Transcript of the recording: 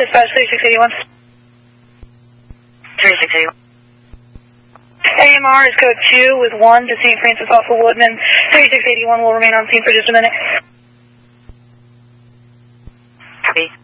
Dispatch 3681. 3681. AMR is code 2 with 1 to St. Francis off of Woodman. 3681 will remain on scene for just a minute. Copy.